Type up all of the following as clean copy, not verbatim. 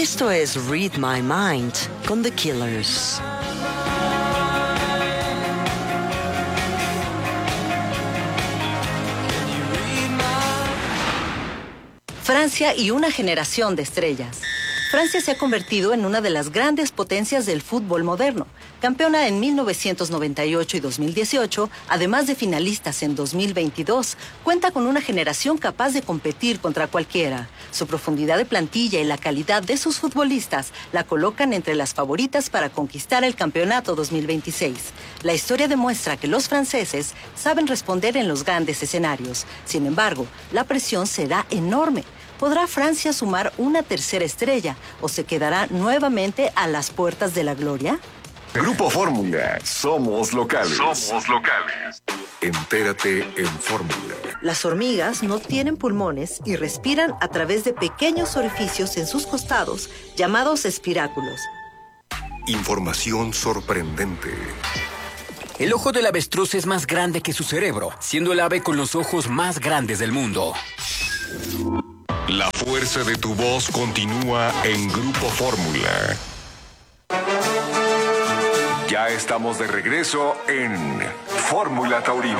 Esto es Read My Mind con The Killers. Francia y una generación de estrellas. Francia se ha convertido en una de las grandes potencias del fútbol moderno. Campeona en 1998 y 2018, además de finalistas en 2022, cuenta con una generación capaz de competir contra cualquiera. Su profundidad de plantilla y la calidad de sus futbolistas la colocan entre las favoritas para conquistar el campeonato 2026. La historia demuestra que los franceses saben responder en los grandes escenarios. Sin embargo, la presión será enorme. ¿Podrá Francia sumar una tercera estrella o se quedará nuevamente a las puertas de la gloria? Grupo Fórmula. Somos locales. Somos locales. Entérate en Fórmula. Las hormigas no tienen pulmones y respiran a través de pequeños orificios en sus costados, llamados espiráculos. Información sorprendente. El ojo del avestruz es más grande que su cerebro, siendo el ave con los ojos más grandes del mundo. La fuerza de tu voz continúa en Grupo Fórmula. Ya estamos de regreso en Fórmula Taurina.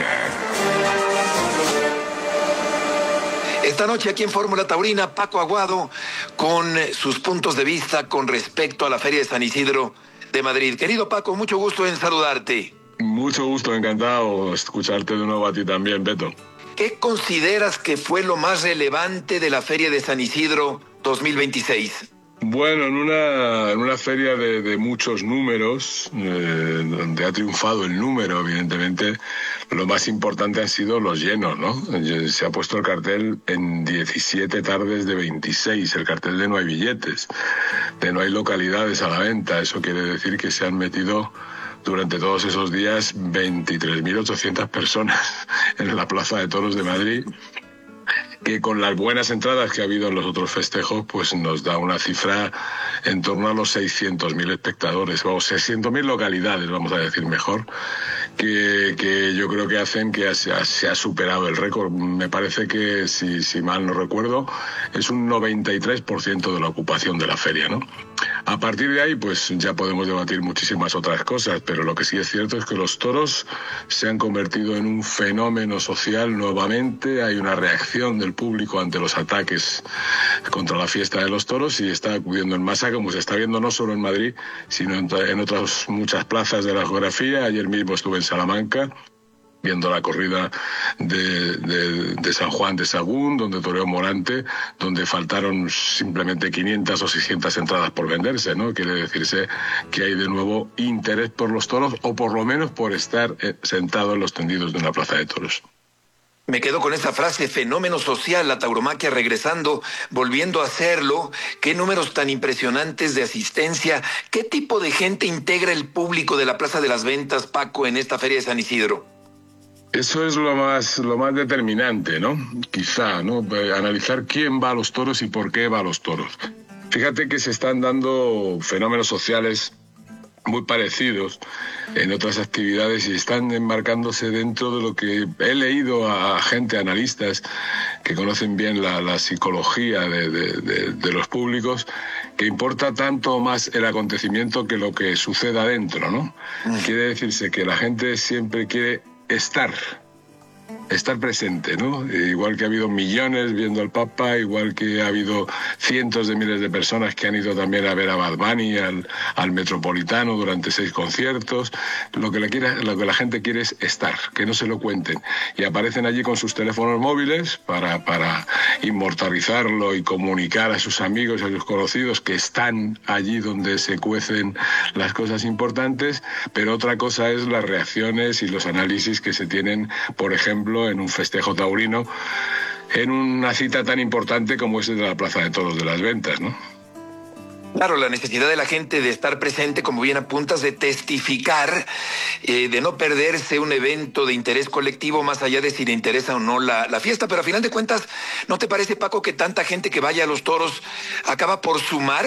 Esta noche aquí en Fórmula Taurina, Paco Aguado con sus puntos de vista con respecto a la Feria de San Isidro de Madrid. Querido Paco, mucho gusto en saludarte. Mucho gusto, encantado escucharte de nuevo a ti también, Beto. ¿Qué consideras que fue lo más relevante de la Feria de San Isidro 2026? Bueno, en una feria de muchos números, donde ha triunfado el número, evidentemente, lo más importante han sido los llenos, ¿no? Se ha puesto el cartel en 17 tardes de 26, el cartel de no hay billetes, de no hay localidades a la venta. Eso quiere decir que se han metido durante todos esos días 23.800 personas en la Plaza de Toros de Madrid, que con las buenas entradas que ha habido en los otros festejos, pues nos da una cifra en torno a los 600.000 espectadores, o 600.000 localidades, vamos a decir mejor, que yo creo que hacen que se ha superado el récord. Me parece que, si mal no recuerdo, es un 93% de la ocupación de la feria, ¿no? A partir de ahí, pues ya podemos debatir muchísimas otras cosas, pero lo que sí es cierto es que los toros se han convertido en un fenómeno social nuevamente. Hay una reacción del público ante los ataques contra la fiesta de los toros y está acudiendo en masa, como se está viendo no solo en Madrid, sino en otras muchas plazas de la geografía. Ayer mismo estuve en Salamanca viendo la corrida de San Juan de Sagún, donde toreó Morante, donde faltaron simplemente 500 o 600 entradas por venderse, ¿no? Quiere decirse que hay de nuevo interés por los toros, o por lo menos por estar sentado en los tendidos de una plaza de toros. Me quedo con esa frase, fenómeno social, la tauromaquia regresando, volviendo a hacerlo. Qué números tan impresionantes de asistencia. ¿Qué tipo de gente integra el público de la Plaza de las Ventas, Paco, en esta Feria de San Isidro? Eso es lo más determinante, ¿no? Quizá, ¿no? Analizar quién va a los toros y por qué va a los toros. Fíjate que se están dando fenómenos sociales muy parecidos en otras actividades y están enmarcándose dentro de lo que he leído a gente, analistas, que conocen bien la psicología de los públicos, que importa tanto más el acontecimiento que lo que suceda adentro, ¿no? Quiere decirse que la gente siempre quiere estar presente, ¿no? Igual que ha habido millones viendo al Papa, igual que ha habido cientos de miles de personas que han ido también a ver a Bad Bunny, al Metropolitano durante 6 conciertos. Lo que la gente quiere es estar, que no se lo cuenten. Y aparecen allí con sus teléfonos móviles para inmortalizarlo y comunicar a sus amigos y a sus conocidos que están allí donde se cuecen las cosas importantes, pero otra cosa es las reacciones y los análisis que se tienen, por ejemplo, en un festejo taurino, en una cita tan importante como es de la Plaza de Toros de las Ventas, ¿no? Claro, la necesidad de la gente de estar presente, como bien apuntas, de testificar, de no perderse un evento de interés colectivo, más allá de si le interesa o no la fiesta. Pero a final de cuentas, ¿no te parece, Paco, que tanta gente que vaya a los toros acaba por sumar?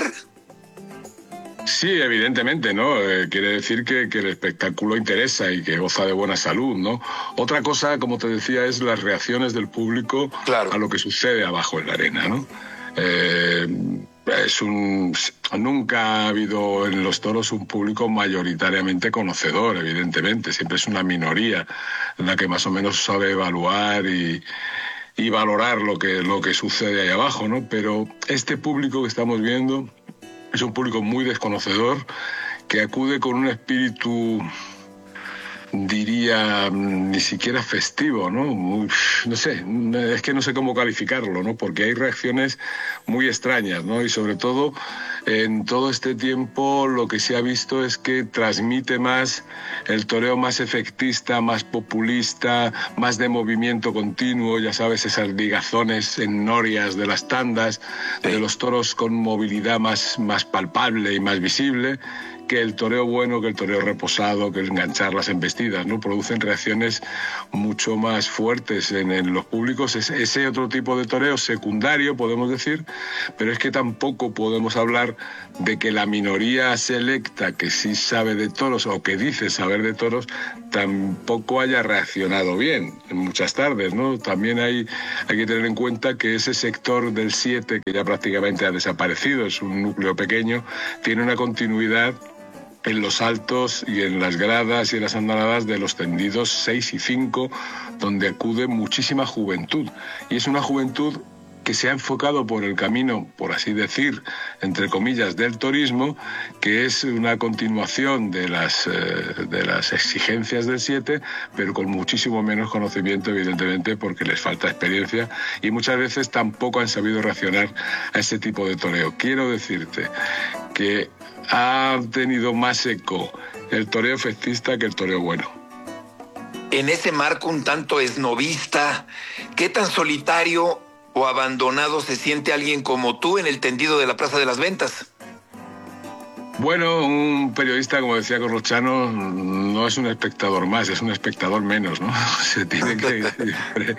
Sí, evidentemente, ¿no? Quiere decir que el espectáculo interesa y que goza de buena salud, ¿no? Otra cosa, como te decía, es las reacciones del público, claro, a lo que sucede abajo en la arena, ¿no? nunca ha habido en los toros un público mayoritariamente conocedor, evidentemente. Siempre es una minoría la que más o menos sabe evaluar y valorar lo que sucede ahí abajo, ¿no? Pero este público que estamos viendo es un público muy desconocedor que acude con un espíritu, diría, ni siquiera festivo, ¿no? No sé, es que no sé cómo calificarlo, ¿no? Porque hay reacciones muy extrañas, ¿no? Y sobre todo, en todo este tiempo lo que se ha visto es que transmite más el toreo más efectista, más populista, más de movimiento continuo, ya sabes, esas ligazones en norias de las tandas, de los toros con movilidad más palpable y más visible, que el toreo bueno, que el toreo reposado, que el enganchar las embestidas, ¿no? Producen reacciones mucho más fuertes en los públicos. Ese otro tipo de toreo secundario, podemos decir, pero es que tampoco podemos hablar de que la minoría selecta que sí sabe de toros o que dice saber de toros tampoco haya reaccionado bien en muchas tardes, ¿no? También hay que tener en cuenta que ese sector del 7, que ya prácticamente ha desaparecido, es un núcleo pequeño, tiene una continuidad en los altos y en las gradas y en las andanadas de los tendidos 6 y 5, donde acude muchísima juventud. Y es una juventud que se ha enfocado por el camino, por así decir, entre comillas, del torismo, que es una continuación de las exigencias del 7, pero con muchísimo menos conocimiento, evidentemente, porque les falta experiencia y muchas veces tampoco han sabido reaccionar a ese tipo de toreo. Quiero decirte que ha tenido más eco el toreo efectista que el toreo bueno. En ese marco un tanto esnovista, ¿qué tan solitario o abandonado se siente alguien como tú en el tendido de la Plaza de las Ventas? Bueno, un periodista, como decía Corrochano, no es un espectador más, es un espectador menos, ¿no? Se tiene que siempre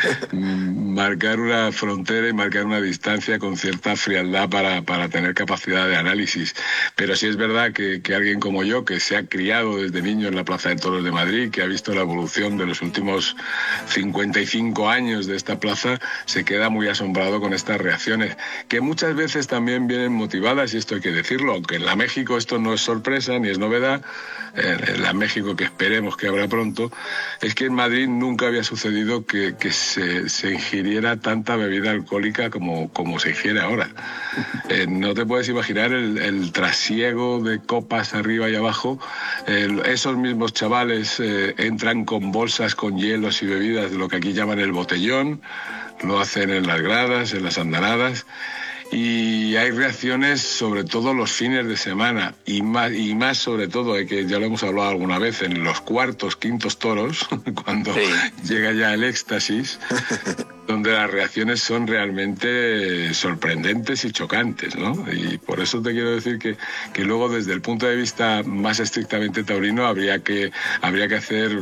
marcar una frontera y marcar una distancia con cierta frialdad para tener capacidad de análisis. Pero sí es verdad que alguien como yo, que se ha criado desde niño en la Plaza de Toros de Madrid, que ha visto la evolución de los últimos 55 años de esta plaza, se queda muy asombrado con estas reacciones, que muchas veces también vienen motivadas, y esto hay que decirlo, aunque en la México esto no es sorpresa ni es novedad, en la México que esperemos que habrá pronto, es que en Madrid nunca había sucedido que se ingiriera tanta bebida alcohólica como se ingiere ahora. No te puedes imaginar el trasiego de copas arriba y abajo. Esos mismos chavales entran con bolsas con hielos y bebidas de lo que aquí llaman el botellón, lo hacen en las gradas, en las andanadas. Y hay reacciones sobre todo los fines de semana y más sobre todo, que ya lo hemos hablado alguna vez, en los cuartos, quintos toros, cuando llega ya el éxtasis, donde las reacciones son realmente sorprendentes y chocantes, ¿no? Y por eso te quiero decir que luego desde el punto de vista más estrictamente taurino habría que hacer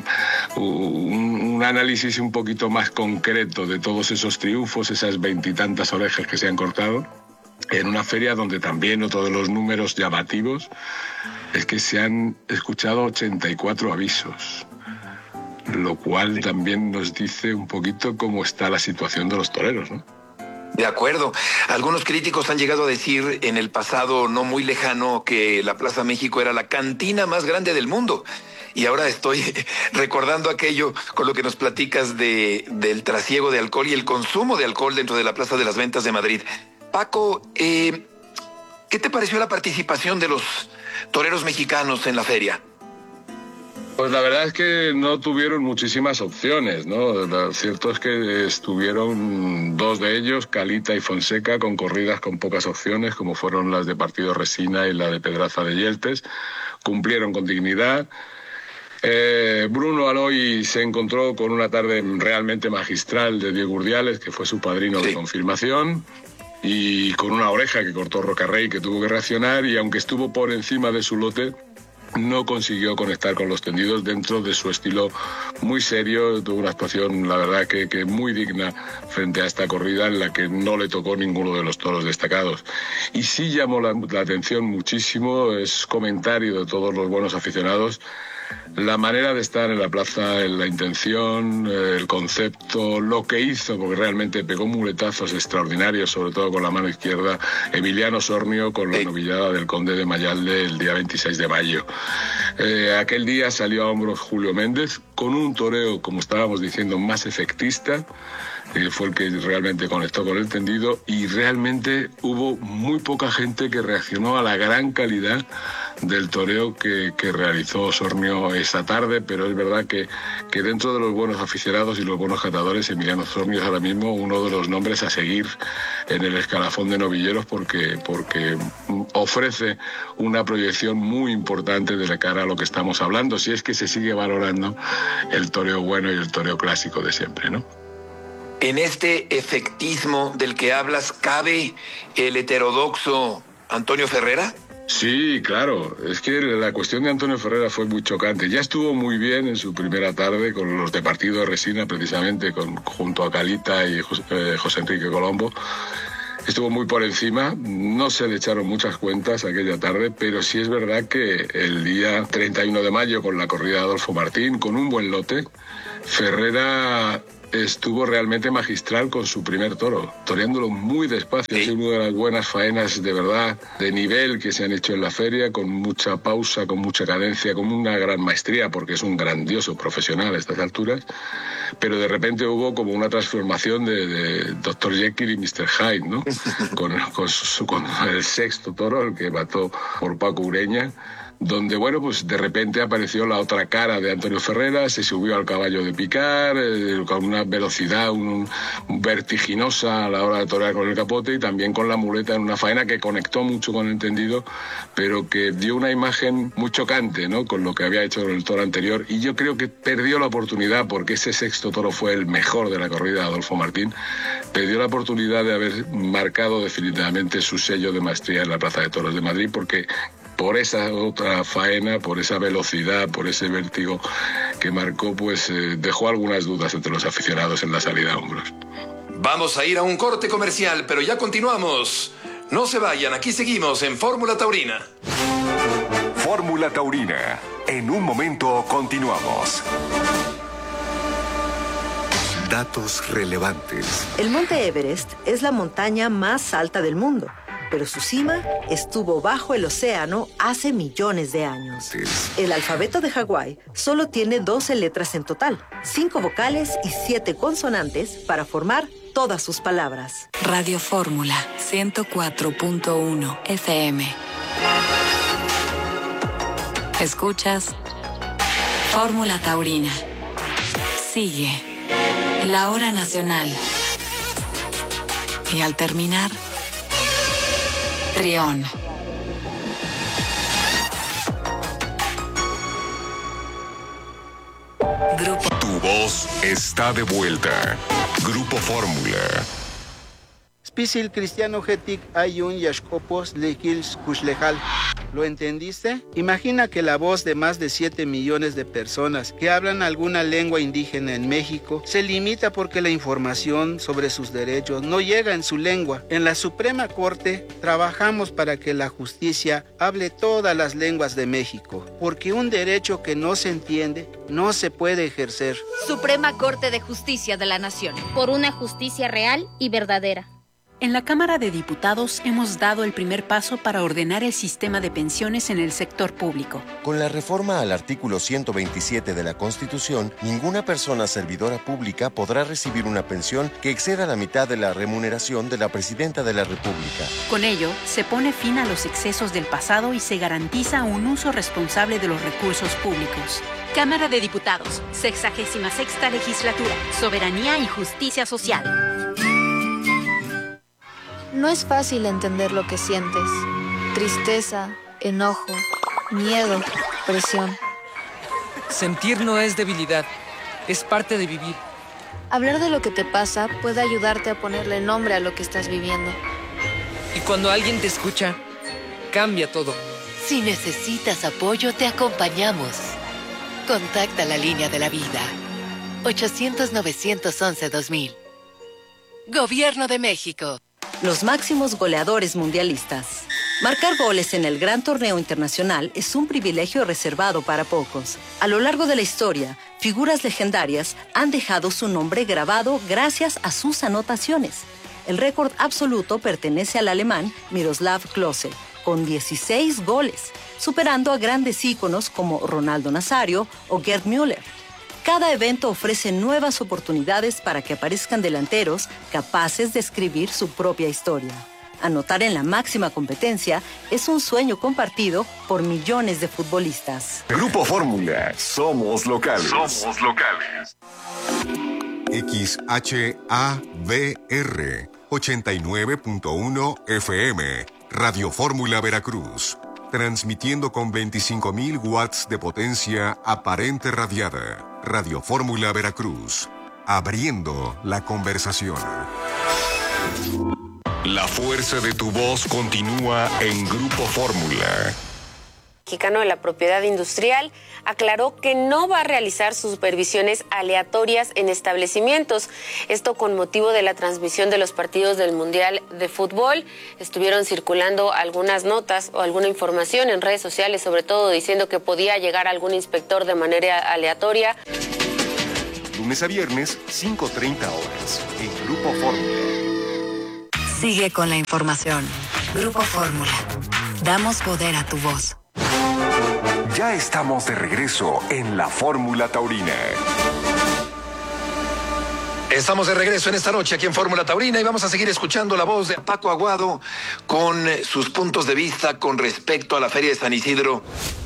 un análisis un poquito más concreto de todos esos triunfos, esas 20 y tantas orejas que se han cortado, en una feria donde también otro de los números llamativos es que se han escuchado 84 avisos, lo cual también nos dice un poquito cómo está la situación de los toreros, ¿no? De acuerdo. Algunos críticos han llegado a decir en el pasado no muy lejano que la Plaza México era la cantina más grande del mundo. Y ahora estoy recordando aquello con lo que nos platicas del trasiego de alcohol y el consumo de alcohol dentro de la Plaza de las Ventas de Madrid. Paco, ¿qué te pareció la participación de los toreros mexicanos en la feria? Pues la verdad es que no tuvieron muchísimas opciones, ¿no? Lo cierto es que estuvieron dos de ellos, Calita y Fonseca, con corridas con pocas opciones, como fueron las de Partido Resina y la de Pedraza de Yeltes. Cumplieron con dignidad. Bruno Aloy se encontró con una tarde realmente magistral de Diego Urdiales, que fue su padrino de confirmación, y con una oreja que cortó Rocarrey, que tuvo que reaccionar, y aunque estuvo por encima de su lote, no consiguió conectar con los tendidos dentro de su estilo muy serio. Tuvo una actuación, la verdad, que muy digna frente a esta corrida en la que no le tocó ninguno de los toros destacados. Y sí llamó la atención muchísimo, es comentario de todos los buenos aficionados, la manera de estar en la plaza, la intención, el concepto, lo que hizo, porque realmente pegó muletazos extraordinarios, sobre todo con la mano izquierda, Emiliano Sornio con la novillada del Conde de Mayalde el día 26 de mayo. Aquel día salió a hombros Julio Méndez con un toreo, como estábamos diciendo, más efectista. Fue el que realmente conectó con el tendido y realmente hubo muy poca gente que reaccionó a la gran calidad del toreo que realizó Sornio esa tarde, pero es verdad que dentro de los buenos aficionados y los buenos catadores, Emiliano Sornio es ahora mismo uno de los nombres a seguir en el escalafón de novilleros porque ofrece una proyección muy importante de cara a lo que estamos hablando, si es que se sigue valorando el toreo bueno y el toreo clásico de siempre, ¿no? En este efectismo del que hablas, ¿cabe el heterodoxo Antonio Ferrera? Sí, claro. Es que la cuestión de Antonio Ferrera fue muy chocante. Ya estuvo muy bien en su primera tarde con los de Partido de Resina, precisamente, junto a Calita y José Enrique Colombo. Estuvo muy por encima, no se le echaron muchas cuentas aquella tarde, pero sí es verdad que el día 31 de mayo, con la corrida de Adolfo Martín, con un buen lote, Ferrera estuvo realmente magistral con su primer toro, toreándolo muy despacio. Es una de las buenas faenas de verdad, de nivel que se han hecho en la feria, con mucha pausa, con mucha cadencia, con una gran maestría, porque es un grandioso profesional a estas alturas. Pero de repente hubo como una transformación de Dr. Jekyll y Mr. Hyde, ¿no? con el sexto toro, el que mató por Paco Ureña, donde, bueno, pues de repente apareció la otra cara de Antonio Ferrera, se subió al caballo de picar, con una velocidad vertiginosa a la hora de torear con el capote y también con la muleta en una faena que conectó mucho con el tendido, pero que dio una imagen muy chocante, ¿no?, con lo que había hecho el toro anterior, y yo creo que perdió la oportunidad, porque ese sexto toro fue el mejor de la corrida de Adolfo Martín, perdió la oportunidad de haber marcado definitivamente su sello de maestría en la Plaza de Toros de Madrid, porque por esa otra faena, por esa velocidad, por ese vértigo que marcó, pues dejó algunas dudas entre los aficionados en la salida a hombros. Vamos a ir a un corte comercial, pero ya continuamos. No se vayan, aquí seguimos en Fórmula Taurina. Fórmula Taurina. En un momento continuamos. Datos relevantes. El monte Everest es la montaña más alta del mundo, pero su cima estuvo bajo el océano hace millones de años. El alfabeto de Hawái solo tiene 12 letras en total, 5 vocales y 7 consonantes para formar todas sus palabras. Radio Fórmula 104.1 FM. Escuchas Fórmula Taurina. Sigue la hora nacional. Y al terminar, Trión. Grupo. Tu voz está de vuelta. Grupo Fórmula. Spisil cristiano getic ayun yashkopos lekils kushlejal. ¿Lo entendiste? Imagina que la voz de más de 7 millones de personas que hablan alguna lengua indígena en México se limita porque la información sobre sus derechos no llega en su lengua. En la Suprema Corte trabajamos para que la justicia hable todas las lenguas de México, porque un derecho que no se entiende no se puede ejercer. Suprema Corte de Justicia de la Nación. Por una justicia real y verdadera. En la Cámara de Diputados hemos dado el primer paso para ordenar el sistema de pensiones en el sector público. Con la reforma al artículo 127 de la Constitución, ninguna persona servidora pública podrá recibir una pensión que exceda la mitad de la remuneración de la Presidenta de la República. Con ello, se pone fin a los excesos del pasado y se garantiza un uso responsable de los recursos públicos. Cámara de Diputados, 66ª Legislatura, Soberanía y Justicia Social. No es fácil entender lo que sientes. Tristeza, enojo, miedo, presión. Sentir no es debilidad, es parte de vivir. Hablar de lo que te pasa puede ayudarte a ponerle nombre a lo que estás viviendo. Y cuando alguien te escucha, cambia todo. Si necesitas apoyo, te acompañamos. Contacta la línea de la vida. 800-911-2000. Gobierno de México. Los máximos goleadores mundialistas. Marcar goles en el gran torneo internacional es un privilegio reservado para pocos. A lo largo de la historia, figuras legendarias han dejado su nombre grabado gracias a sus anotaciones. El récord absoluto pertenece al alemán Miroslav Klose, con 16 goles, superando a grandes íconos como Ronaldo Nazario o Gerd Müller. Cada evento ofrece nuevas oportunidades para que aparezcan delanteros capaces de escribir su propia historia. Anotar en la máxima competencia es un sueño compartido por millones de futbolistas. Grupo Fórmula, somos locales. Somos locales. XHABR 89.1 FM, Radio Fórmula Veracruz, transmitiendo con 25.000 watts de potencia aparente radiada. Radio Fórmula Veracruz, abriendo la conversación. La fuerza de tu voz continúa en Grupo Fórmula. Mexicano de la Propiedad Industrial aclaró que no va a realizar supervisiones aleatorias en establecimientos. Esto con motivo de la transmisión de los partidos del Mundial de Fútbol. Estuvieron circulando algunas notas o alguna información en redes sociales, sobre todo diciendo que podía llegar algún inspector de manera aleatoria. Lunes a viernes, 5:30 horas, en Grupo Fórmula. Sigue con la información. Grupo Fórmula. Damos poder a tu voz. Ya estamos de regreso en la Fórmula Taurina. Estamos de regreso en esta noche aquí en Fórmula Taurina y vamos a seguir escuchando la voz de Paco Aguado con sus puntos de vista con respecto a la Feria de San Isidro.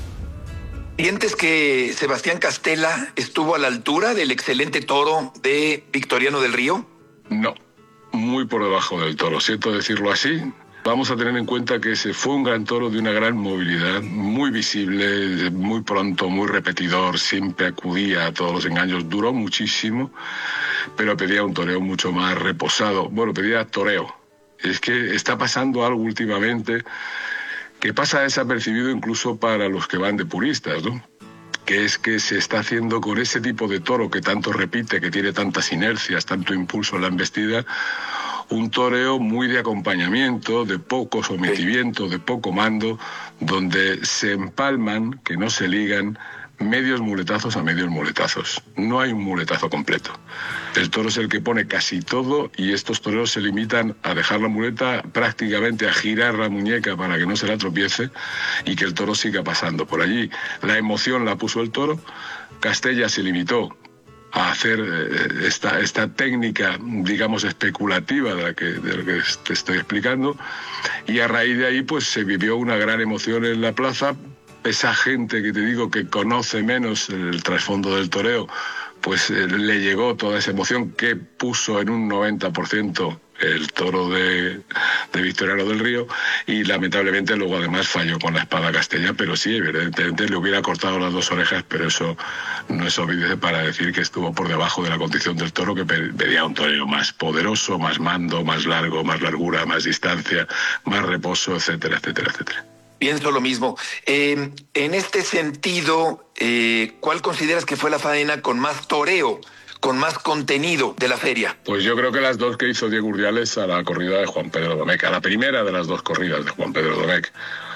¿Sientes que Sebastián Castella estuvo a la altura del excelente toro de Victoriano del Río? No, muy por debajo del toro, siento decirlo así. Vamos a tener en cuenta que ese fue un gran toro de una gran movilidad, muy visible, muy pronto, muy repetidor, siempre acudía a todos los engaños, duró muchísimo, pero pedía un toreo mucho más reposado. Bueno, pedía toreo. Es que está pasando algo últimamente que pasa desapercibido incluso para los que van de puristas, ¿no? Que es que se está haciendo con ese tipo de toro que tanto repite, que tiene tantas inercias, tanto impulso en la embestida, un toreo muy de acompañamiento, de poco sometimiento, de poco mando, donde se empalman, que no se ligan, medios muletazos a medios muletazos. No hay un muletazo completo. El toro es el que pone casi todo y estos toreros se limitan a dejar la muleta, prácticamente a girar la muñeca para que no se la tropiece y que el toro siga pasando por allí. La emoción la puso el toro. Castella se limitó a hacer esta técnica, digamos, especulativa de la que te estoy explicando, y a raíz de ahí pues se vivió una gran emoción en la plaza. Esa gente que te digo que conoce menos el trasfondo del toreo, pues le llegó toda esa emoción que puso en un 90% el toro de Victoriano del Río, y lamentablemente luego además falló con la espada Castella, pero sí, evidentemente le hubiera cortado las dos orejas, pero eso no es obvio para decir que estuvo por debajo de la condición del toro, que pedía un torero más poderoso, más mando, más largo, más largura, más distancia, más reposo, etcétera, etcétera, etcétera. Pienso lo mismo. En este sentido, ¿cuál consideras que fue la faena con más toreo, con más contenido de la feria? Pues yo creo que las dos que hizo Diego Urdiales a la corrida de Juan Pedro Domecq, a la primera de las dos corridas de Juan Pedro Domecq.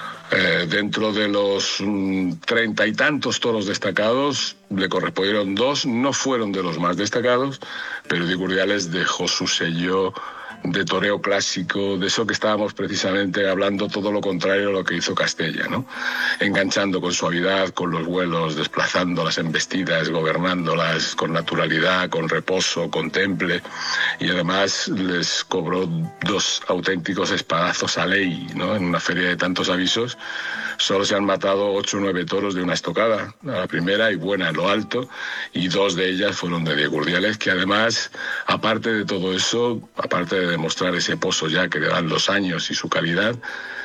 Dentro de los 30 y tantos toros destacados, le correspondieron dos, no fueron de los más destacados, pero Diego Urdiales dejó su sello de toreo clásico, de eso que estábamos precisamente hablando, todo lo contrario a lo que hizo Castella, ¿no? Enganchando con suavidad, con los vuelos, desplazando las embestidas, gobernándolas con naturalidad, con reposo, con temple, y además les cobró dos auténticos espadazos a ley, ¿no? En una feria de tantos avisos solo se han matado 8 o 9 toros de una estocada, a la primera y buena en lo alto, y 2 de ellas fueron de Diego Urdiales, que además, aparte de todo eso, aparte de demostrar ese pozo ya que le dan los años y su calidad,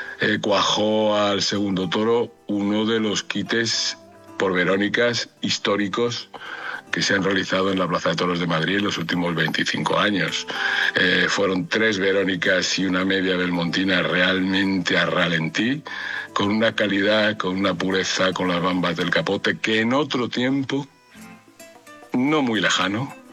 cuajó al segundo toro uno de los quites por Verónicas históricos que se han realizado en la Plaza de Toros de Madrid en los últimos 25 años. Fueron 3 Verónicas y una media belmontina realmente a ralentí, con una calidad, con una pureza, con las bambas del capote, que en otro tiempo, no muy lejano,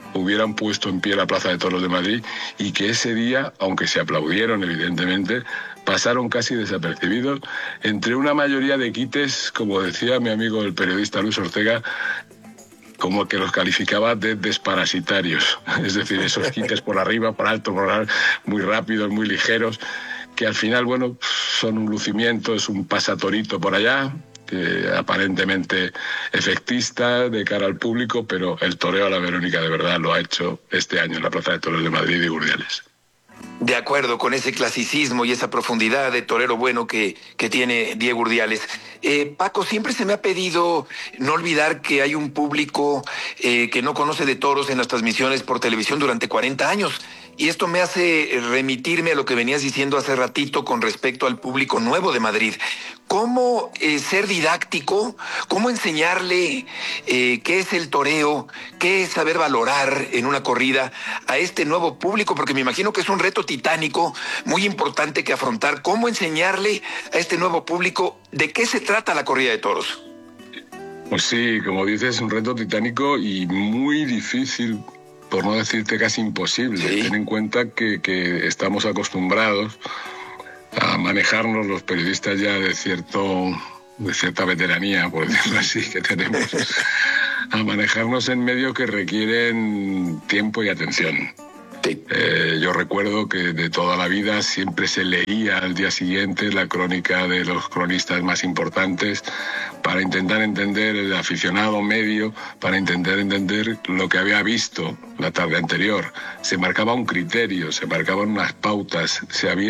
hubieran puesto en pie la Plaza de Toros de Madrid y que ese día, aunque se aplaudieron evidentemente, pasaron casi desapercibidos entre una mayoría de quites, como decía mi amigo el periodista Luis Ortega, como que los calificaba de desparasitarios, es decir, esos quites por arriba, por alto, muy rápidos, muy ligeros, que al final, bueno, son un lucimiento, es un pasatorito por allá, aparentemente efectista de cara al público, pero el toreo a la Verónica de verdad lo ha hecho este año en la Plaza de Toros de Madrid y Urdiales. De acuerdo con ese clasicismo y esa profundidad de torero bueno que tiene Diego Urdiales. Paco, siempre se me ha pedido no olvidar que hay un público que no conoce de toros en las transmisiones por televisión durante 40 años. Y esto me hace remitirme a lo que venías diciendo hace ratito con respecto al público nuevo de Madrid. ¿Cómo ser didáctico? ¿Cómo enseñarle qué es el toreo? ¿Qué es saber valorar en una corrida a este nuevo público? Porque me imagino que es un reto titánico muy importante que afrontar. ¿Cómo enseñarle a este nuevo público de qué se trata la corrida de toros? Pues sí, como dices, es un reto titánico y muy difícil, por no decirte casi imposible. ¿Sí? Ten en cuenta que estamos acostumbrados a manejarnos los periodistas ya de cierta veteranía, por decirlo así, que tenemos, a manejarnos en medios que requieren tiempo y atención. Sí. Yo recuerdo que de toda la vida siempre se leía al día siguiente la crónica de los cronistas más importantes para intentar entender el aficionado medio, para intentar entender lo que había visto la tarde anterior. Se marcaba un criterio, se marcaban unas pautas,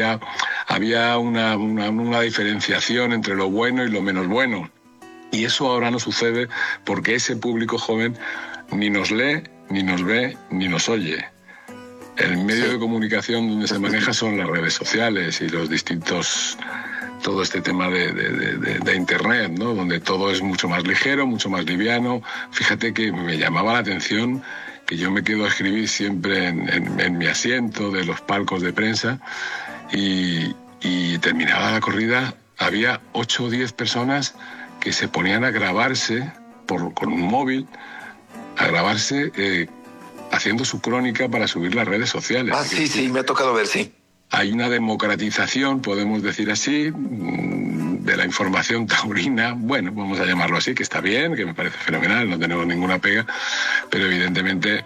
había una diferenciación entre lo bueno y lo menos bueno. Y eso ahora no sucede porque ese público joven ni nos lee, ni nos ve, ni nos oye. El medio de comunicación donde se maneja son las redes sociales y los distintos, todo este tema de Internet, ¿no? Donde todo es mucho más ligero, mucho más liviano. Fíjate que me llamaba la atención que yo me quedo a escribir siempre en mi asiento de los palcos de prensa y terminada la corrida, había 8 o 10 personas que se ponían a grabarse con un móvil, a grabarse haciendo su crónica para subir las redes sociales. Ah, sí, me ha tocado ver, sí. Hay una democratización, podemos decir así, de la información taurina, bueno, vamos a llamarlo así, que está bien, que me parece fenomenal, no tenemos ninguna pega, pero evidentemente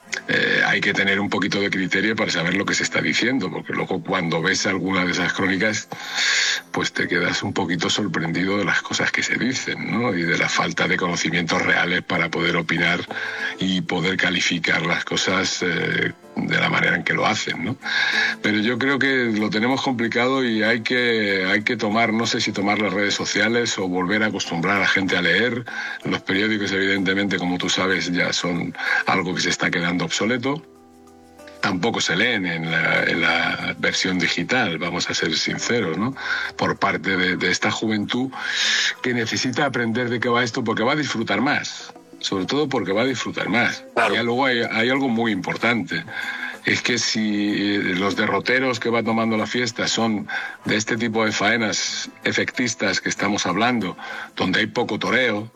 hay que tener un poquito de criterio para saber lo que se está diciendo, porque luego cuando ves alguna de esas crónicas, pues te quedas un poquito sorprendido de las cosas que se dicen, ¿no? Y de la falta de conocimientos reales para poder opinar y poder calificar las cosas de la manera en que lo hacen, ¿no? Pero yo creo que lo tenemos complicado y hay que tomar, no sé si tomar las redes sociales o volver a acostumbrar a la gente a leer. Los periódicos, evidentemente, como tú sabes, ya son algo que se está quedando obsoleto. Tampoco se leen en la versión digital, vamos a ser sinceros, ¿no? Por parte de esta juventud que necesita aprender de qué va esto porque va a disfrutar más. Sobre todo porque va a disfrutar más. Claro. Y luego hay algo muy importante. Es que si los derroteros que va tomando la fiesta son de este tipo de faenas efectistas que estamos hablando, donde hay poco toreo,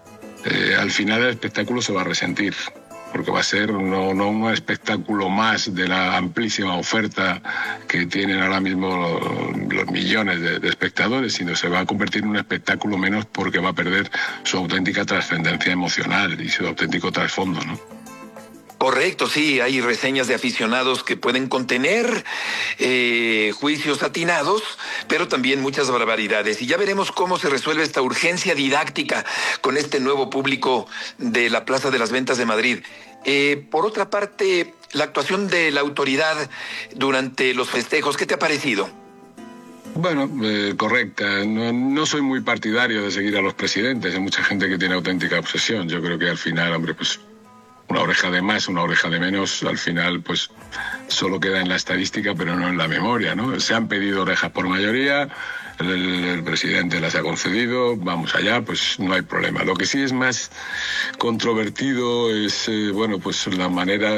al final el espectáculo se va a resentir. Porque va a ser no un espectáculo más de la amplísima oferta que tienen ahora mismo los millones de espectadores, sino se va a convertir en un espectáculo menos porque va a perder su auténtica trascendencia emocional y su auténtico trasfondo, ¿no? Correcto, sí, hay reseñas de aficionados que pueden contener juicios atinados, pero también muchas barbaridades. Y ya veremos cómo se resuelve esta urgencia didáctica con este nuevo público de la Plaza de las Ventas de Madrid. Por otra parte, la actuación de la autoridad durante los festejos, ¿qué te ha parecido? Bueno, correcta. No soy muy partidario de seguir a los presidentes. Hay mucha gente que tiene auténtica obsesión. Yo creo que al final, hombre, pues una oreja de más, una oreja de menos, al final pues solo queda en la estadística pero no en la memoria, ¿no? Se han pedido orejas por mayoría, el presidente las ha concedido, vamos allá, pues no hay problema. Lo que sí es más controvertido es, bueno, pues la manera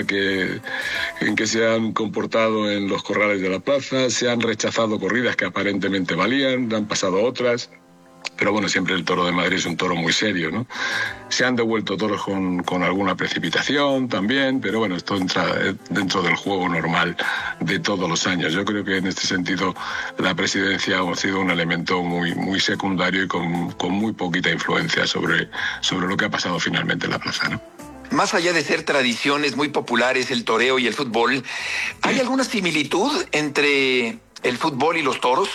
en que se han comportado en los corrales de la plaza. Se han rechazado corridas que aparentemente valían, han pasado otras. Pero bueno, siempre el toro de Madrid es un toro muy serio, ¿no? Se han devuelto toros con alguna precipitación también, pero bueno, esto entra dentro del juego normal de todos los años. Yo creo que en este sentido la presidencia ha sido un elemento muy secundario y con muy poquita influencia sobre lo que ha pasado finalmente en la plaza, ¿no? Más allá de ser tradiciones muy populares, el toreo y el fútbol, ¿hay alguna similitud entre el fútbol y los toros?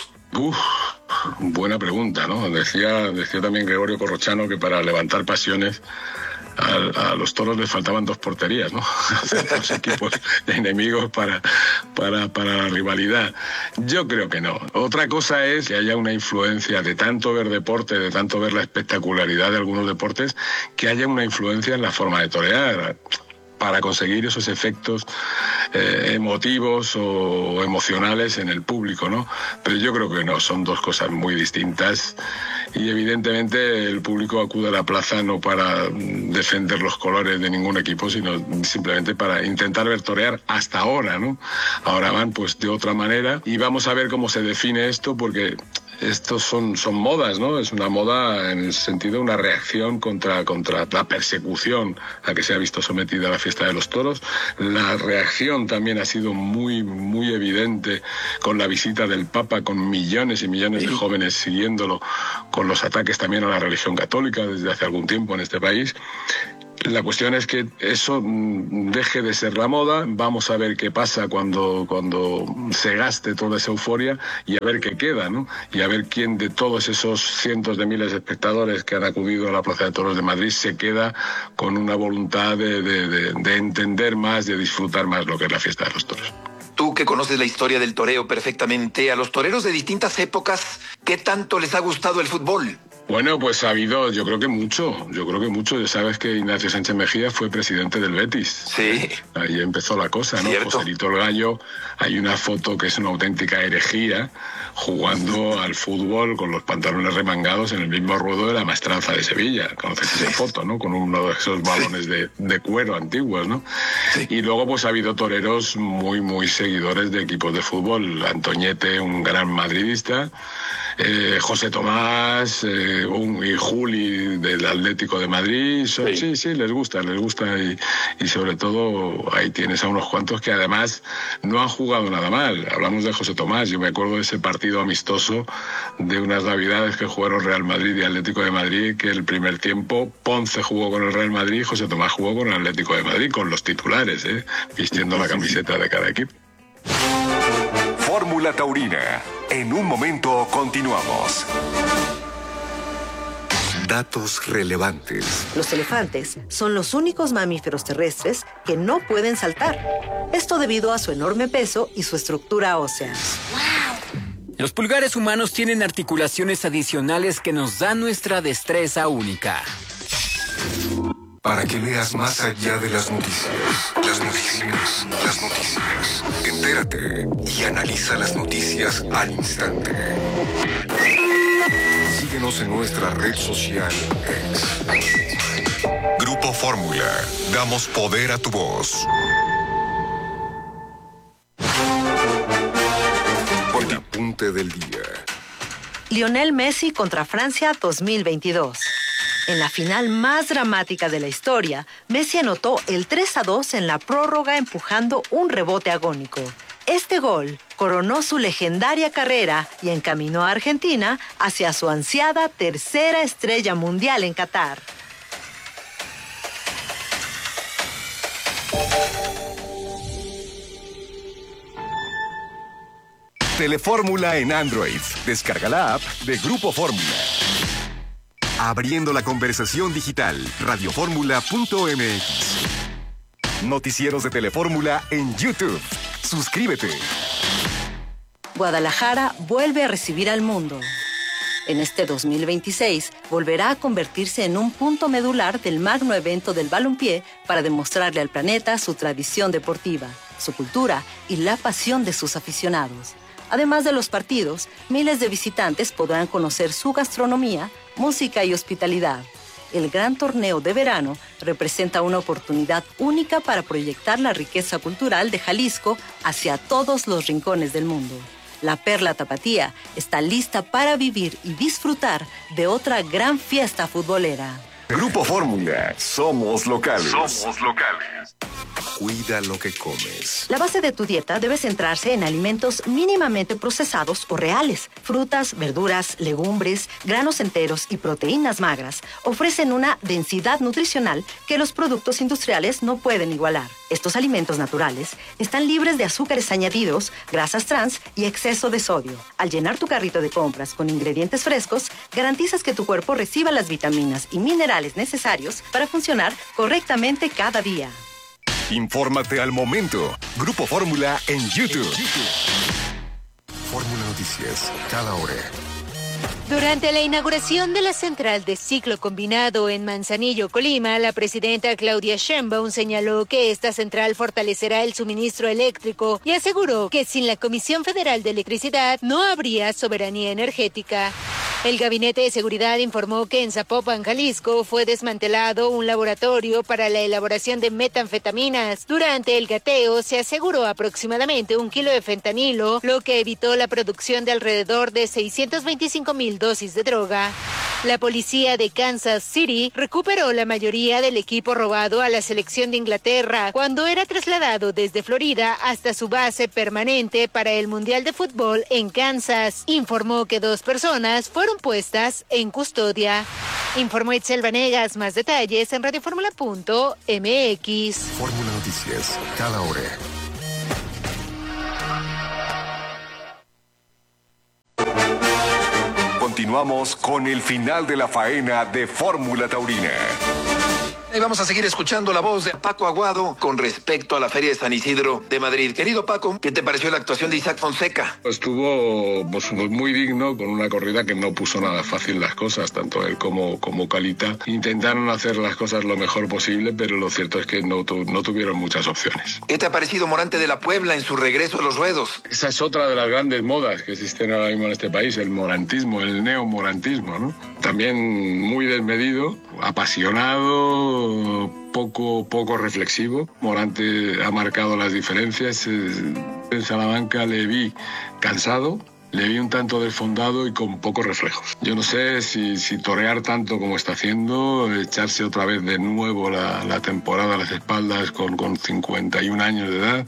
Buena pregunta, ¿no? Decía también Gregorio Corrochano que para levantar pasiones a los toros les faltaban 2 porterías, ¿no? Dos equipos enemigos para la rivalidad. Yo creo que no. Otra cosa es que haya una influencia de tanto ver deporte, de tanto ver la espectacularidad de algunos deportes, que haya una influencia en la forma de torear, para conseguir esos efectos emotivos o emocionales en el público, ¿no? Pero yo creo que no, son 2 cosas muy distintas y evidentemente el público acude a la plaza no para defender los colores de ningún equipo, sino simplemente para intentar ver torear hasta ahora, ¿no? Ahora van pues de otra manera y vamos a ver cómo se define esto, porque estos son modas, ¿no? Es una moda en el sentido de una reacción contra la persecución a que se ha visto sometida la fiesta de los toros. La reacción también ha sido muy evidente con la visita del Papa, con millones y millones de jóvenes siguiéndolo, con los ataques también a la religión católica desde hace algún tiempo en este país. La cuestión es que eso deje de ser la moda. Vamos a ver qué pasa cuando se gaste toda esa euforia y a ver qué queda, ¿no? Y a ver quién de todos esos cientos de miles de espectadores que han acudido a la Plaza de Toros de Madrid se queda con una voluntad de entender más, de disfrutar más lo que es la fiesta de los toros. Tú que conoces la historia del toreo perfectamente, a los toreros de distintas épocas, ¿qué tanto les ha gustado el fútbol? Bueno, pues ha habido, yo creo que mucho. Ya sabes que Ignacio Sánchez Mejía fue presidente del Betis. Sí. Ahí empezó la cosa, ¿no? Cierto. Joselito el Gallo, hay una foto que es una auténtica herejía, jugando al fútbol con los pantalones remangados en el mismo ruedo de la Maestranza de Sevilla. Conoces esa foto, ¿no? Con uno de esos balones de cuero antiguos, ¿no? Sí. Y luego pues ha habido toreros muy seguidores de equipos de fútbol. Antoñete, un gran madridista, José Tomás y Juli del Atlético de Madrid. Sí, les gusta y sobre todo ahí tienes a unos cuantos que además no han jugado nada mal. Hablamos de José Tomás, yo me acuerdo de ese partido amistoso de unas navidades que jugaron Real Madrid y Atlético de Madrid, que el primer tiempo Ponce jugó con el Real Madrid y José Tomás jugó con el Atlético de Madrid, con los titulares, vistiendo la camiseta de cada equipo. Fórmula Taurina. En un momento continuamos. Datos relevantes. Los elefantes son los únicos mamíferos terrestres que no pueden saltar. Esto debido a su enorme peso y su estructura ósea. Los pulgares humanos tienen articulaciones adicionales que nos dan nuestra destreza única. Para que leas más allá de las noticias. Entérate y analiza las noticias al instante. Síguenos en nuestra red social X. Grupo Fórmula. Damos poder a tu voz. El apunte del día. Lionel Messi contra Francia 2022. En la final más dramática de la historia, Messi anotó el 3-2 en la prórroga empujando un rebote agónico. Este gol coronó su legendaria carrera y encaminó a Argentina hacia su ansiada tercera estrella mundial en Qatar. Telefórmula en Android. Descarga la app de Grupo Fórmula. Abriendo la conversación digital. Radioformula.mx. Noticieros de Telefórmula en YouTube. Suscríbete. Guadalajara vuelve a recibir al mundo. En este 2026 volverá a convertirse en un punto medular del magno evento del balompié para demostrarle al planeta su tradición deportiva, su cultura y la pasión de sus aficionados. Además de los partidos, miles de visitantes podrán conocer su gastronomía, música y hospitalidad. El gran torneo de verano representa una oportunidad única para proyectar la riqueza cultural de Jalisco hacia todos los rincones del mundo. La Perla Tapatía está lista para vivir y disfrutar de otra gran fiesta futbolera. Grupo Fórmula, somos locales. Somos locales. Cuida lo que comes. La base de tu dieta debe centrarse en alimentos mínimamente procesados o reales. Frutas, verduras, legumbres, granos enteros y proteínas magras ofrecen una densidad nutricional que los productos industriales no pueden igualar. Estos alimentos naturales están libres de azúcares añadidos, grasas trans y exceso de sodio. Al llenar tu carrito de compras con ingredientes frescos, garantizas que tu cuerpo reciba las vitaminas y minerales necesarios para funcionar correctamente cada día. Infórmate al momento. Grupo Fórmula en YouTube. Fórmula Noticias, cada hora. Durante la inauguración de la central de ciclo combinado en Manzanillo, Colima, la presidenta Claudia Sheinbaum señaló que esta central fortalecerá el suministro eléctrico y aseguró que sin la Comisión Federal de Electricidad no habría soberanía energética. El Gabinete de Seguridad informó que en Zapopan, Jalisco, fue desmantelado un laboratorio para la elaboración de metanfetaminas. Durante el cateo se aseguró aproximadamente 1 kilo de fentanilo, lo que evitó la producción de alrededor de 625,000 dosis de droga. La policía de Kansas City recuperó la mayoría del equipo robado a la selección de Inglaterra cuando era trasladado desde Florida hasta su base permanente para el Mundial de Fútbol en Kansas. Informó que 2 personas fueron puestas en custodia. Informó Itzel Vanegas. Más detalles en radioformula.mx. Fórmula Noticias, cada hora. Continuamos con el final de la faena de Fórmula Taurina. Y vamos a seguir escuchando la voz de Paco Aguado con respecto a la Feria de San Isidro de Madrid. Querido Paco, ¿qué te pareció la actuación de Isaac Fonseca? Estuvo muy digno, con una corrida que no puso nada fácil las cosas, tanto él como Calita. Intentaron hacer las cosas lo mejor posible, pero lo cierto es que no tuvieron muchas opciones. ¿Qué te ha parecido Morante de la Puebla en su regreso a los ruedos? Esa es otra de las grandes modas que existen ahora mismo en este país, el morantismo, el neomorantismo, ¿no? También muy desmedido, apasionado, poco reflexivo. Morante ha marcado las diferencias. En Salamanca le vi cansado, le vi un tanto desfondado y con pocos reflejos. Yo no sé si torear tanto como está haciendo, echarse otra vez de nuevo la temporada a las espaldas con 51 años de edad,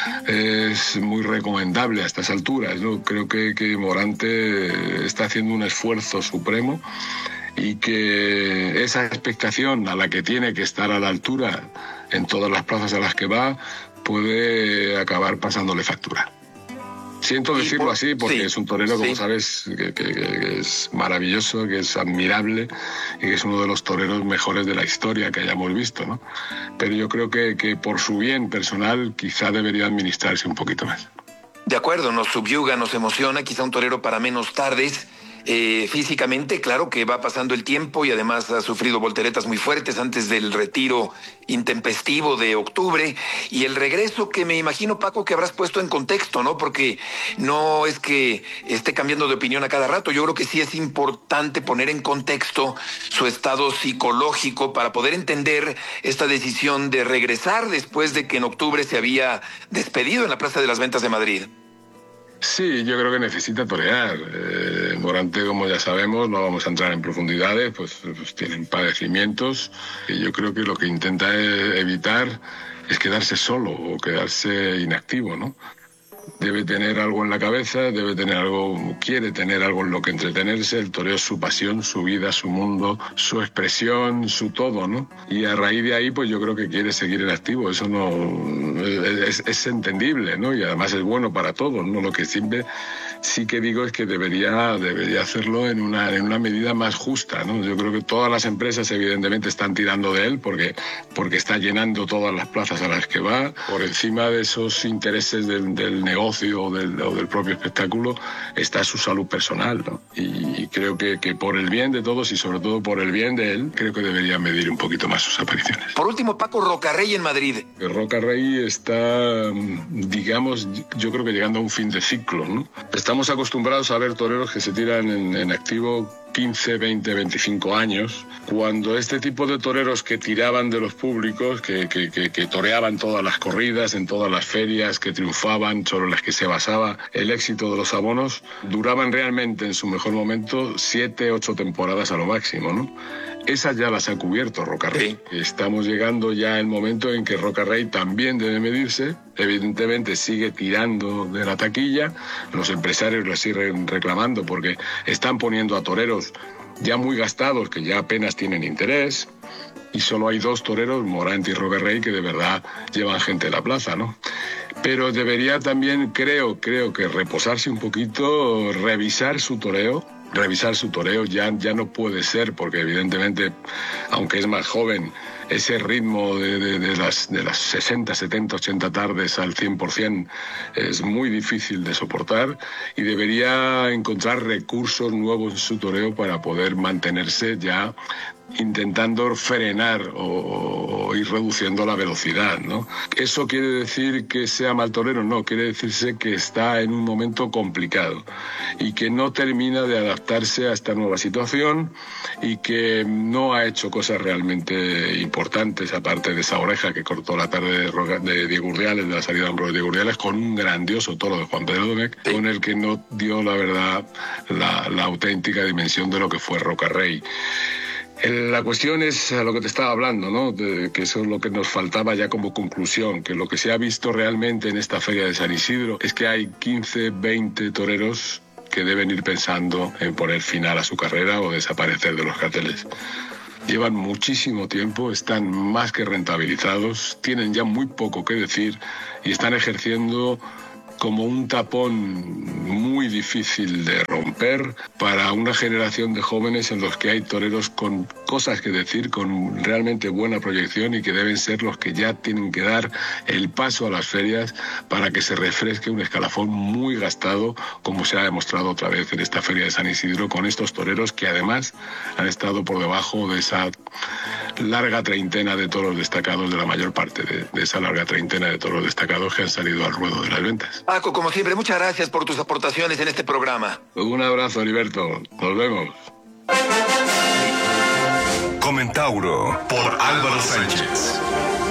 es muy recomendable a estas alturas, ¿no? Creo que Morante está haciendo un esfuerzo supremo y que esa expectación a la que tiene que estar a la altura en todas las plazas a las que va puede acabar pasándole factura. Siento decirlo así porque es un torero, como sabes, que es maravilloso, que es admirable y que es uno de los toreros mejores de la historia que hayamos visto, ¿no? Pero yo creo que por su bien personal quizá debería administrarse un poquito más. De acuerdo, nos subyuga, nos emociona, quizá un torero para menos tardes. Físicamente, claro que va pasando el tiempo y además ha sufrido volteretas muy fuertes antes del retiro intempestivo de octubre y el regreso que me imagino, Paco, que habrás puesto en contexto, ¿no? Porque no es que esté cambiando de opinión a cada rato. Yo creo que sí es importante poner en contexto su estado psicológico para poder entender esta decisión de regresar después de que en octubre se había despedido en la Plaza de las Ventas de Madrid. Sí, yo creo que necesita torear. Morante, como ya sabemos, no vamos a entrar en profundidades, pues tienen padecimientos y yo creo que lo que intenta evitar es quedarse solo o quedarse inactivo, ¿no? Debe tener algo en la cabeza, quiere tener algo en lo que entretenerse. El toreo es su pasión, su vida, su mundo, su expresión, su todo, ¿no? Y a raíz de ahí, pues yo creo que quiere seguir en activo. Eso no es entendible, ¿no? Y además es bueno para todos, ¿no? Lo que siempre sí que digo es que debería hacerlo en una medida más justa, ¿no? Yo creo que todas las empresas evidentemente están tirando de él porque está llenando todas las plazas a las que va. Por encima de esos intereses del negocio o del propio espectáculo está su salud personal, ¿no? Y creo que por el bien de todos y sobre todo por el bien de él, creo que debería medir un poquito más sus apariciones. Por último, Paco, Rocarrey en Madrid. Rocarrey está, digamos, yo creo que llegando a un fin de ciclo, ¿no? Estamos acostumbrados a ver toreros que se tiran en activo 15, 20, 25 años, cuando este tipo de toreros que tiraban de los públicos, que toreaban todas las corridas, en todas las ferias, que triunfaban, sobre las que se basaba el éxito de los abonos, duraban realmente en su mejor momento 7, 8 temporadas a lo máximo, ¿no? Esas ya las ha cubierto Roca Rey. Sí. Estamos llegando ya al momento en que Roca Rey también debe medirse. Evidentemente sigue tirando de la taquilla. Los empresarios lo siguen reclamando porque están poniendo a toreros ya muy gastados que ya apenas tienen interés. Y solo hay 2 toreros, Morante y Roca Rey, que de verdad llevan gente a la plaza, ¿no? Pero debería también, creo que reposarse un poquito, revisar su toreo ya no puede ser, porque evidentemente, aunque es más joven, ese ritmo de las 60, 70, 80 tardes al 100% es muy difícil de soportar, y debería encontrar recursos nuevos en su toreo para poder mantenerse ya intentando frenar o ir reduciendo la velocidad, ¿no? ¿Eso quiere decir que sea mal torero? No, quiere decirse que está en un momento complicado y que no termina de adaptarse a esta nueva situación y que no ha hecho cosas realmente importantes, aparte de esa oreja que cortó la tarde de Diego Urdiales, de la salida de Ambrosio Diego Urdiales, con un grandioso toro de Juan Pedro Domecq, con el que no dio, la verdad, la auténtica dimensión de lo que fue Roca Rey. La cuestión es a lo que te estaba hablando, ¿no? Que eso es lo que nos faltaba ya como conclusión, que lo que se ha visto realmente en esta feria de San Isidro es que hay 15, 20 toreros que deben ir pensando en poner final a su carrera o desaparecer de los carteles. Llevan muchísimo tiempo, están más que rentabilizados, tienen ya muy poco que decir y están ejerciendo como un tapón muy difícil de romper para una generación de jóvenes en los que hay toreros con cosas que decir, con realmente buena proyección, y que deben ser los que ya tienen que dar el paso a las ferias para que se refresque un escalafón muy gastado, como se ha demostrado otra vez en esta feria de San Isidro, con estos toreros que además han estado por debajo de esa larga treintena de toros destacados, de la mayor parte de esa larga treintena de toros destacados que han salido al ruedo de las ventas. Paco, como siempre, muchas gracias por tus aportaciones en este programa. Un abrazo, Heriberto. Nos vemos. Comentauro por Álvaro Sánchez.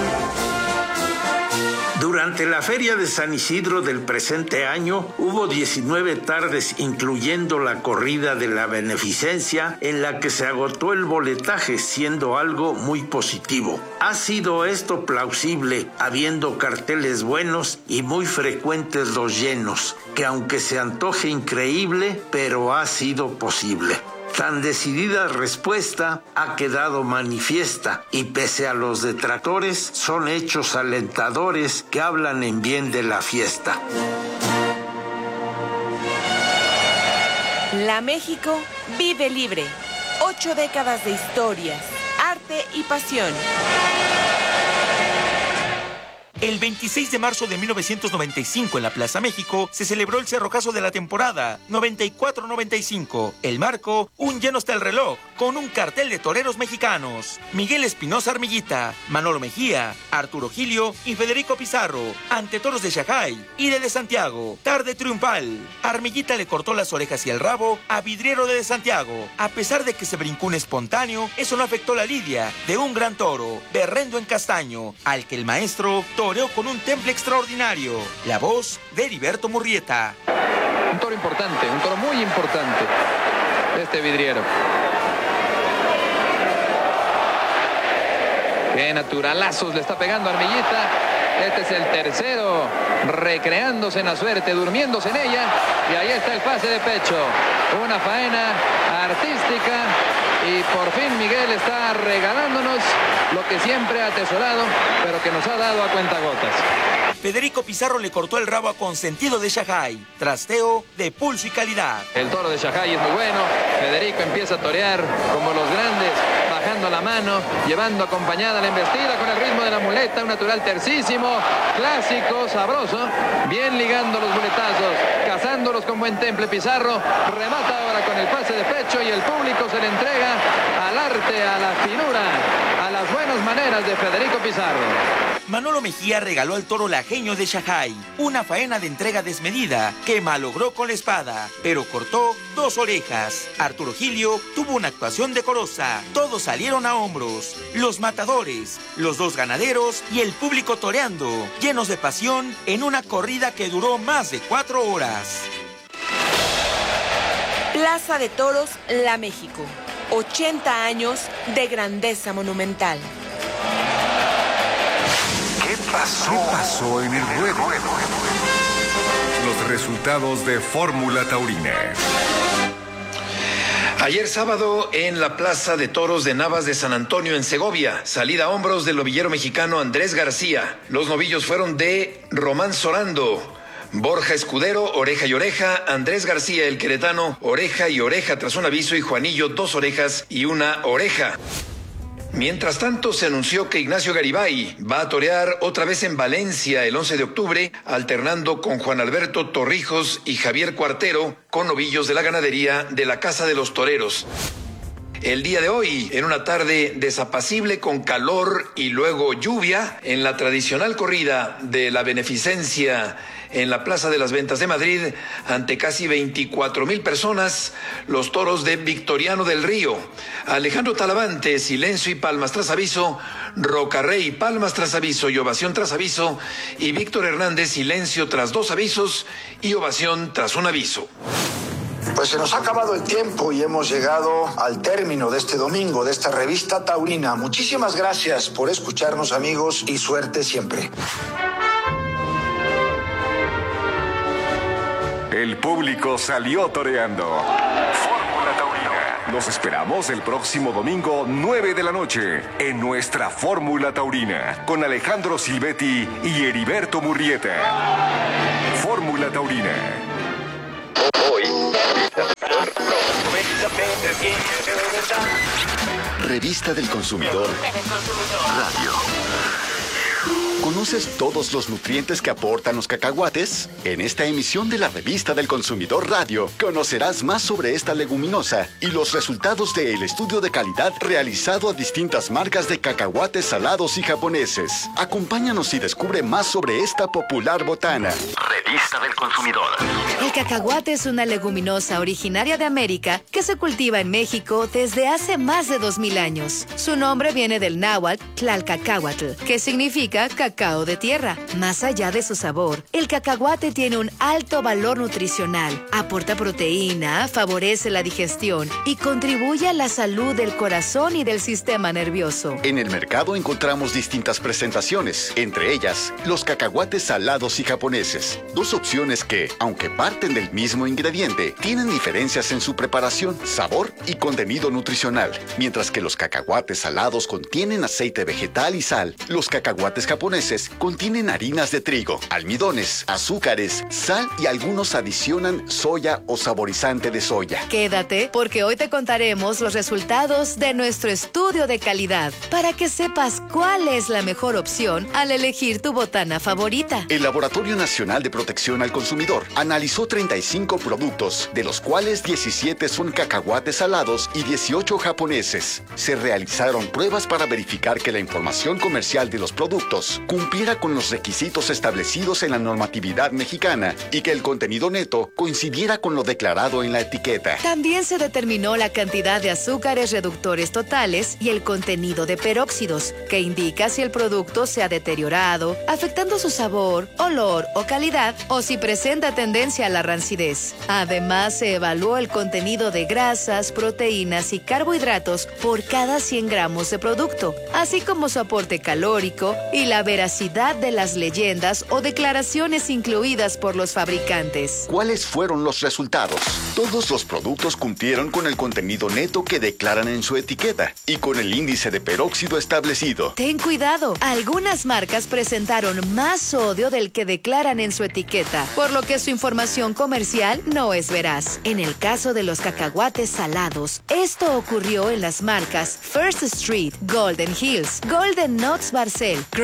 Durante la Feria de San Isidro del presente año hubo 19 tardes, incluyendo la corrida de la beneficencia, en la que se agotó el boletaje, siendo algo muy positivo. Ha sido esto plausible, habiendo carteles buenos y muy frecuentes los llenos, que aunque se antoje increíble, pero ha sido posible. Tan decidida respuesta ha quedado manifiesta, y pese a los detractores, son hechos alentadores que hablan en bien de la fiesta. La México vive libre. 8 décadas de historias, arte y pasión. El 26 de marzo de 1995 en la Plaza México se celebró el cerrojazo de la temporada 94-95. El marco, un lleno hasta el reloj, con un cartel de toreros mexicanos. Miguel Espinosa Armillita, Manolo Mejía, Arturo Gilio y Federico Pizarro, ante toros de Shanghái y de Santiago. Tarde triunfal. Armillita le cortó las orejas y el rabo a Vidriero de Santiago. A pesar de que se brincó un espontáneo, eso no afectó la lidia de un gran toro, Berrendo en Castaño, al que el maestro toreó con un temple extraordinario. La voz de Heriberto Murrieta. Un toro importante, un toro muy importante, este Vidriero. Qué naturalazos le está pegando Armillita. Este es el tercero, recreándose en la suerte, durmiéndose en ella. Y ahí está el pase de pecho. Una faena artística. Y por fin Miguel está regalándonos lo que siempre ha atesorado, pero que nos ha dado a cuentagotas. Federico Pizarro le cortó el rabo a Consentido de Shanghái. Trasteo de pulso y calidad. El toro de Shanghái es muy bueno. Federico empieza a torear como los grandes, bajando la mano, llevando acompañada la embestida con el ritmo de la muleta. Un natural tercísimo, clásico, sabroso. Bien ligando los muletazos, cazándolos con buen temple. Pizarro remata ahora con el pase de pecho y el público se le entrega al arte, a la finura, a las buenas maneras de Federico Pizarro. Manolo Mejía regaló al toro lajeño de Shanghái una faena de entrega desmedida que malogró con la espada, pero cortó 2 orejas. Arturo Gilio tuvo una actuación decorosa. Todos salieron a hombros. Los matadores, los 2 ganaderos y el público toreando, llenos de pasión en una corrida que duró más de 4 horas. Plaza de Toros, La México. 80 años de grandeza monumental. ¿Qué pasó en el ruedo? Los resultados de Fórmula Taurina. Ayer sábado en la Plaza de Toros de Navas de San Antonio en Segovia, salida a hombros del novillero mexicano Andrés García. Los novillos fueron de Román Sorando, Borja Escudero, oreja y oreja, Andrés García el queretano, oreja y oreja tras un aviso, y Juanillo 2 orejas y 1 oreja. Mientras tanto, se anunció que Ignacio Garibay va a torear otra vez en Valencia el 11 de octubre, alternando con Juan Alberto Torrijos y Javier Cuartero, con novillos de la ganadería de la Casa de los Toreros. El día de hoy, en una tarde desapacible con calor y luego lluvia, en la tradicional corrida de la beneficencia en la Plaza de las Ventas de Madrid, ante casi 24,000 personas, los toros de Victoriano del Río, Alejandro Talavante, silencio y palmas tras aviso, Rocarrey, palmas tras aviso y ovación tras aviso, y Víctor Hernández, silencio tras 2 avisos y ovación tras 1 aviso. Pues se nos ha acabado el tiempo y hemos llegado al término de este domingo, de esta revista taurina. Muchísimas gracias por escucharnos, amigos, y suerte siempre. El público salió toreando. Fórmula Taurina. Los esperamos el próximo domingo, 9 de la noche, en nuestra Fórmula Taurina, con Alejandro Silvetti y Heriberto Murrieta. Fórmula Taurina. Revista del Consumidor Radio. ¿Conoces todos los nutrientes que aportan los cacahuates? En esta emisión de la Revista del Consumidor Radio, conocerás más sobre esta leguminosa y los resultados del estudio de calidad realizado a distintas marcas de cacahuates salados y japoneses. Acompáñanos y descubre más sobre esta popular botana. Revista del Consumidor. El cacahuate es una leguminosa originaria de América que se cultiva en México desde hace más de 2000 años. Su nombre viene del náhuatl Tlalcacahuatl, que significa cacao de tierra. Más allá de su sabor, el cacahuate tiene un alto valor nutricional. Aporta proteína, favorece la digestión y contribuye a la salud del corazón y del sistema nervioso. En el mercado encontramos distintas presentaciones, entre ellas los cacahuates salados y japoneses. 2 opciones que, aunque parten del mismo ingrediente, tienen diferencias en su preparación, sabor y contenido nutricional. Mientras que los cacahuates salados contienen aceite vegetal y sal, los cacahuates japoneses contienen harinas de trigo, almidones, azúcares, sal y algunos adicionan soya o saborizante de soya. Quédate, porque hoy te contaremos los resultados de nuestro estudio de calidad para que sepas cuál es la mejor opción al elegir tu botana favorita. El Laboratorio Nacional de Protección al Consumidor analizó 35 productos, de los cuales 17 son cacahuates salados y 18 japoneses. Se realizaron pruebas para verificar que la información comercial de los productos cumpliera con los requisitos establecidos en la normatividad mexicana y que el contenido neto coincidiera con lo declarado en la etiqueta. También se determinó la cantidad de azúcares reductores totales y el contenido de peróxidos, que indica si el producto se ha deteriorado, afectando su sabor, olor o calidad, o si presenta tendencia a la rancidez. Además, se evaluó el contenido de grasas, proteínas y carbohidratos por cada 100 gramos de producto, así como su aporte calórico y la veracidad de las leyendas o declaraciones incluidas por los fabricantes. ¿Cuáles fueron los resultados? Todos los productos cumplieron con el contenido neto que declaran en su etiqueta y con el índice de peróxido establecido. Ten cuidado, algunas marcas presentaron más sodio del que declaran en su etiqueta, por lo que su información comercial no es veraz. En el caso de los cacahuates salados, esto ocurrió en las marcas First Street, Golden Hills, Golden Nuts Barcel, Great Value,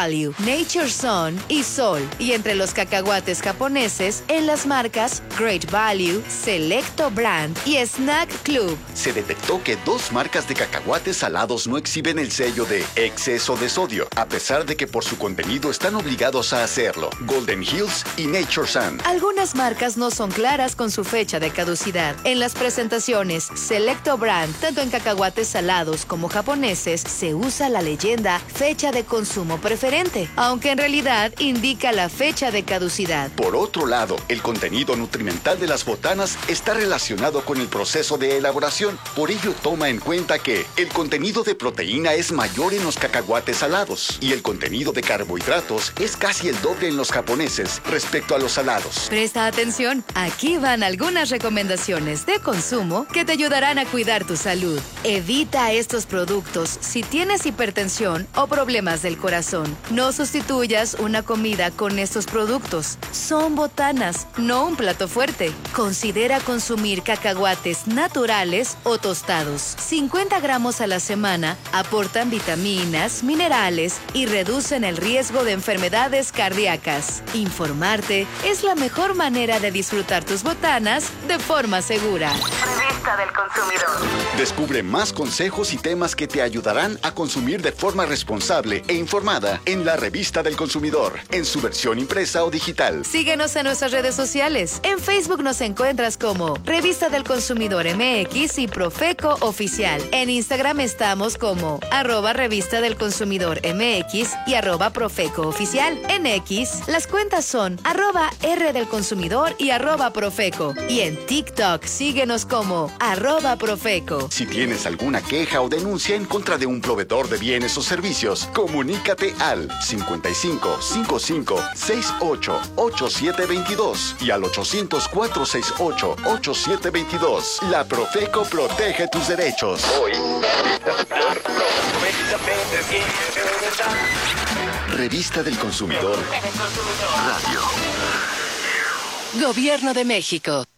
Value, Nature Sun y Sol. Y entre los cacahuates japoneses, en las marcas Great Value, Selecto Brand y Snack Club. Se detectó que 2 marcas de cacahuates salados no exhiben el sello de exceso de sodio, a pesar de que por su contenido están obligados a hacerlo: Golden Hills y Nature Sun. Algunas marcas no son claras con su fecha de caducidad. En las presentaciones Selecto Brand, tanto en cacahuates salados como japoneses, se usa la leyenda fecha de consumo preferente, aunque en realidad indica la fecha de caducidad. Por otro lado, el contenido nutrimental de las botanas está relacionado con el proceso de elaboración. Por ello, toma en cuenta que el contenido de proteína es mayor en los cacahuates salados y el contenido de carbohidratos es casi el doble en los japoneses respecto a los salados. Presta atención, aquí van algunas recomendaciones de consumo que te ayudarán a cuidar tu salud. Evita estos productos si tienes hipertensión o problemas del corazón. No sustituyas una comida con estos productos. Son botanas, no un plato fuerte. Considera consumir cacahuates naturales o tostados. 50 gramos a la semana aportan vitaminas, minerales y reducen el riesgo de enfermedades cardíacas. Informarte es la mejor manera de disfrutar tus botanas de forma segura. Revista del Consumidor. Descubre más consejos y temas que te ayudarán a consumir de forma responsable e informada en la Revista del Consumidor, en su versión impresa o digital. Síguenos en nuestras redes sociales. En Facebook nos encuentras como Revista del Consumidor MX y Profeco Oficial. En Instagram estamos como @Revista del Consumidor MX y @Profeco Oficial. En X, las cuentas son @R del Consumidor y @Profeco. Y en TikTok, síguenos como @Profeco. Si tienes alguna queja o denuncia en contra de un proveedor de bienes o servicios, comunícate al 55 55 68 8722 y al 800 468 8722. La Profeco protege tus derechos. Revista del Consumidor Radio. Gobierno de México.